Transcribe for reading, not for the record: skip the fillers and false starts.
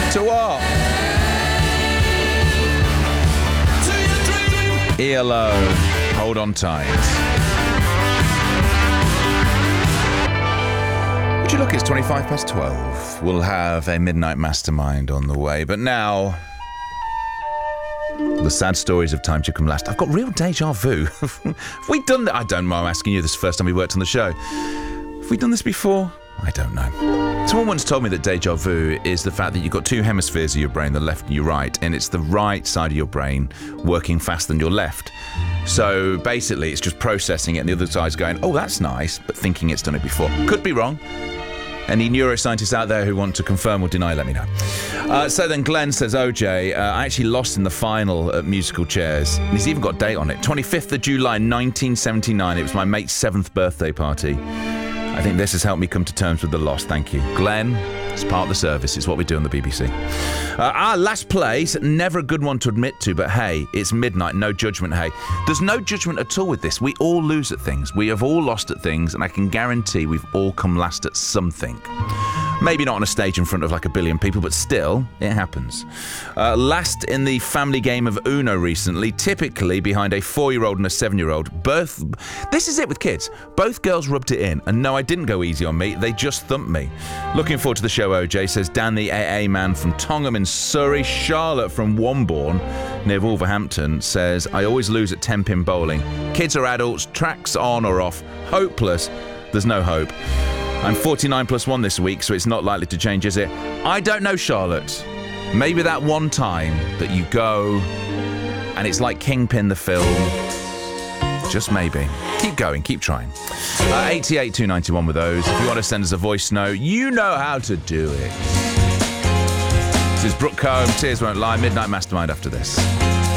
To what? ELO. Hold on tight. Would you look, it's 12:25. We'll have a Midnight Mastermind on the way. But now, the sad stories of time to come last. I've got real deja vu. Have we done that? I don't know. I'm asking you this first time we worked on the show. Have we done this before? I don't know. Someone once told me that deja vu is the fact that you've got two hemispheres of your brain, the left and your right, and it's the right side of your brain working faster than your left. So basically, it's just processing it, and the other side's going, oh, that's nice, but thinking it's done it before. Could be wrong. Any neuroscientists out there who want to confirm or deny, let me know. So then Glenn says, OJ, I actually lost in the final at Musical Chairs. And he's even got a date on it. 25th of July, 1979. It was my mate's 7th birthday party. I think this has helped me come to terms with the loss. Thank you. Glenn, it's part of the service. It's what we do on the BBC. Our last place, never a good one to admit to, but hey, it's midnight, no judgment, hey. There's no judgment at all with this. We all lose at things. We have all lost at things, and I can guarantee we've all come last at something. Maybe not on a stage in front of like a billion people, but still, it happens. Last in the family game of Uno recently, typically behind a 4-year-old and a 7-year-old. This is it with kids. Both girls rubbed it in, and no, I didn't go easy on me. They just thumped me. Looking forward to the show, OJ, says Dan the AA man from Tongham in Surrey. Charlotte from Wombourne, near Wolverhampton, says, I always lose at 10-pin bowling. Kids are adults, tracks on or off. Hopeless. There's no hope. I'm 49 plus 1 this week, so it's not likely to change, is it? I don't know, Charlotte. Maybe that one time that you go and it's like Kingpin the film. Just maybe. Keep going, keep trying. 88291 with those. If you want to send us a voice note, you know how to do it. This is Brooke Combe, Tears Won't Lie, Midnight Mastermind after this.